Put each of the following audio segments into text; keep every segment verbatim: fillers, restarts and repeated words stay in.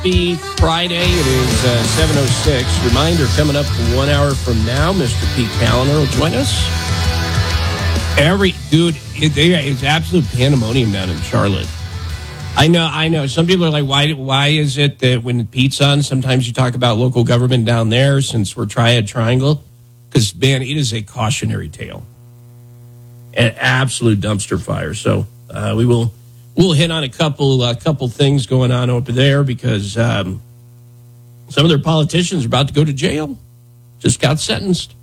Happy Friday. It is uh, seven oh six. Reminder, coming up one hour from now, Mister Pete Callender will join us. Every dude, it, it's absolute pandemonium down in Charlotte. I know, I know. Some people are like, why Why is it that when Pete's on, sometimes you talk about local government down there since we're Triad Triangle? Because, man, it is a cautionary tale. An absolute dumpster fire. So uh, we will... We'll hit on a couple a couple things going on over there because um, some of their politicians are about to go to jail. Just got sentenced.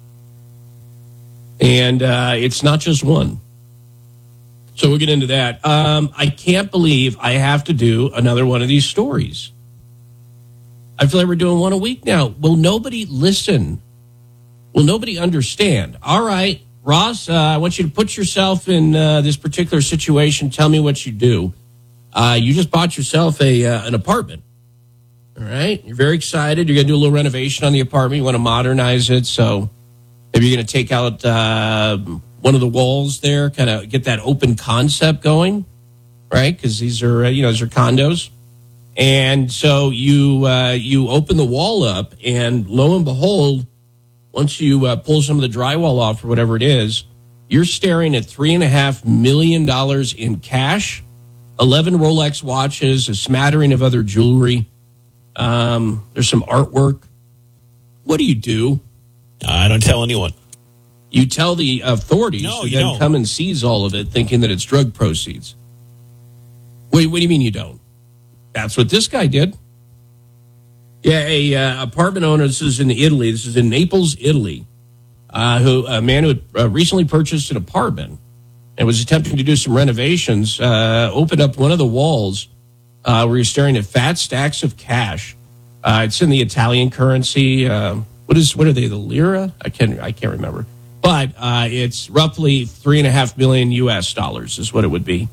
And uh, it's not just one. So we'll get into that. Um, I can't believe I have to do another one of these stories. I feel like we're doing one a week now. Will nobody listen? Will nobody understand? All right. Ross, uh, I want you to put yourself in uh, this particular situation. Tell me what you do. Uh, you just bought yourself a uh, an apartment. All right. You're very excited. You're going to do a little renovation on the apartment. You want to modernize it. So maybe you're going to take out uh, one of the walls there, kind of get that open concept going, right? Because these are, uh, you know, these are condos. And so you uh, you open the wall up, and lo and behold, once you uh, pull some of the drywall off or whatever it is, you're staring at three and a half million dollars in cash, eleven Rolex watches, a smattering of other jewelry. Um, there's some artwork. What do you do? I don't tell anyone. You tell the authorities, no, who you then don't. come and seize all of it, thinking that it's drug proceeds. Wait, what do you mean you don't? That's what this guy did. Yeah, a uh, apartment owner, this is in Italy, this is in Naples, Italy, uh, who a man who had uh, recently purchased an apartment and was attempting to do some renovations, uh, opened up one of the walls uh, where you're staring at fat stacks of cash. Uh, it's in the Italian currency. Uh, what is what are they? The lira? I can't I can't remember. But uh, it's roughly three and a half million U S dollars is what it would be.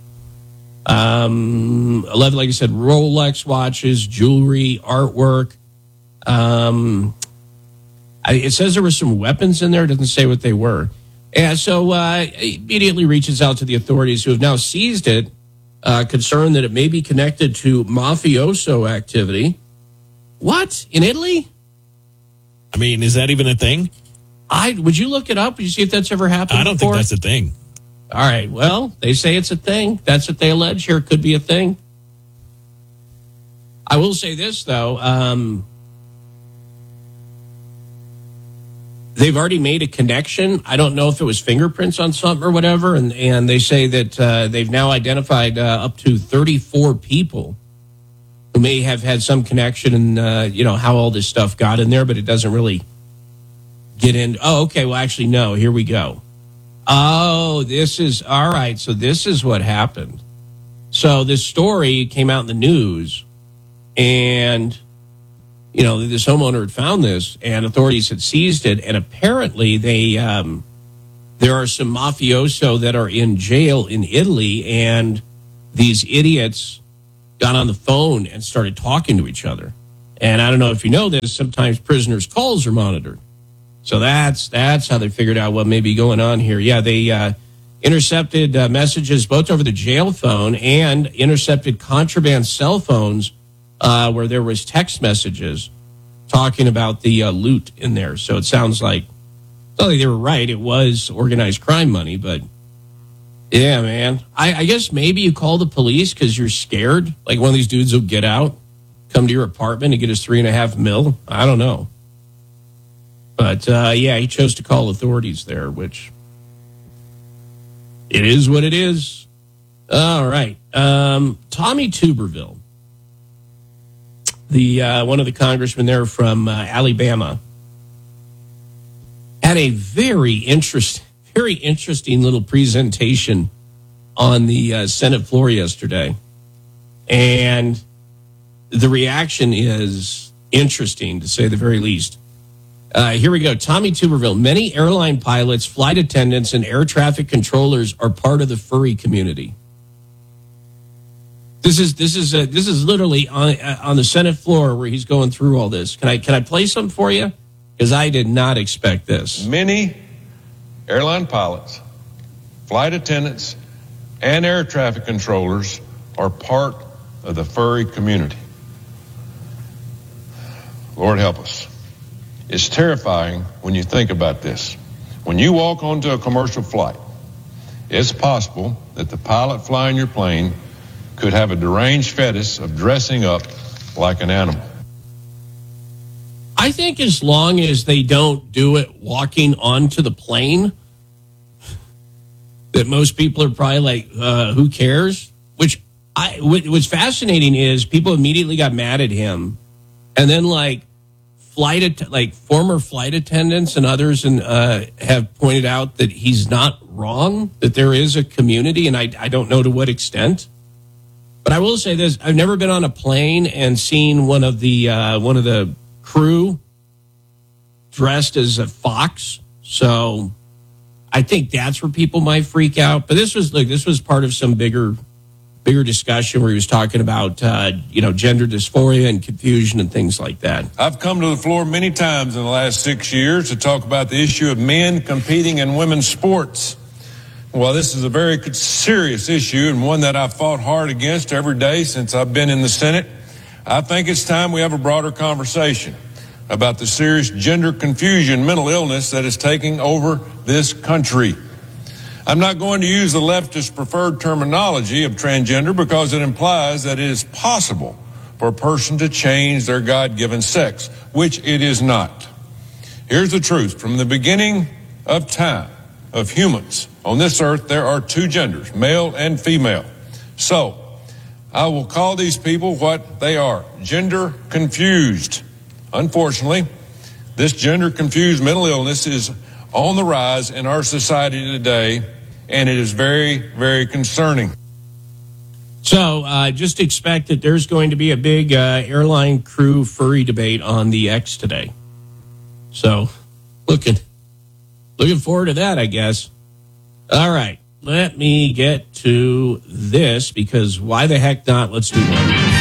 Um, eleven, like I said, Rolex watches, jewelry, artwork. Um, I, it says there were some weapons in there. It doesn't say what they were. And so uh, immediately reaches out to the authorities who have now seized it, uh, concerned that it may be connected to mafioso activity. What? In Italy? I mean, is that even a thing? I would you look it up? Would you see if that's ever happened I don't before? think that's a thing. All right. Well, they say it's a thing. That's what they allege here. It could be a thing. I will say this, though. Um, they've already made a connection. I don't know if it was fingerprints on something or whatever. And, and they say that uh, they've now identified uh, up to thirty-four people who may have had some connection and, uh, you know, how all this stuff got in there. But it doesn't really get in. Oh, okay. Well, actually, no. Here we go. Oh, this is all right. So this is what happened. So this story came out in the news, and you know this homeowner had found this, and authorities had seized it. And apparently, they um, there are some mafioso that are in jail in Italy, and these idiots got on the phone and started talking to each other. And I don't know if you know this. Sometimes prisoners' calls are monitored. So that's that's how they figured out what may be going on here. Yeah, they uh, intercepted uh, messages both over the jail phone and intercepted contraband cell phones uh, where there was text messages talking about the uh, loot in there. So it sounds like, well, they were right. It was organized crime money, but yeah, man. I, I guess maybe you call the police because you're scared. Like one of these dudes will get out, come to your apartment and get his three and a half mil. I don't know. But, uh, yeah, he chose to call authorities there, which it is what it is. All right. Um, Tommy Tuberville, the uh, one of the congressmen there from uh, Alabama, had a very interesting, very interesting little presentation on the uh, Senate floor yesterday. And the reaction is interesting, to say the very least. Uh, here we go. Tommy Tuberville. Many airline pilots, flight attendants, and air traffic controllers are part of the furry community. This is this is uh, this is literally on uh, on the Senate floor where he's going through all this. Can I can I play some for you? Because I did not expect this. Many airline pilots, flight attendants, and air traffic controllers are part of the furry community. Lord help us. It's terrifying when you think about this. When you walk onto a commercial flight, it's possible that the pilot flying your plane could have a deranged fetish of dressing up like an animal. I think as long as they don't do it walking onto the plane, that most people are probably like, uh, who cares? Which I, what, what's fascinating is people immediately got mad at him. And then like flight, att- like former flight attendants and others and uh, have pointed out that he's not wrong, that there is a community. And I, I don't know to what extent. But I will say this, I've never been on a plane and seen one of the, uh, one of the crew dressed as a fox. So I think that's where people might freak out. But this was like this was part of some bigger bigger discussion where he was talking about uh, you know, gender dysphoria and confusion and things like that. I've come to the floor many times in the last six years to talk about the issue of men competing in women's sports. Well, this is a very serious issue and one that I've fought hard against every day since I've been in the Senate. I think it's time we have a broader conversation about the serious gender confusion, mental illness that is taking over this country. I'm not going to use the leftist preferred terminology of transgender because it implies that it is possible for a person to change their God-given sex, which it is not. Here's the truth. From the beginning of time of humans on this earth, there are two genders, male and female. So I will call these people what they are, gender confused. Unfortunately, this gender confused mental illness is on the rise in our society today, and it is very, very concerning. So uh, just expect that there's going to be a big uh, airline crew furry debate on the X today. So looking, looking forward to that, I guess. All right, let me get to this because why the heck not? Let's do one.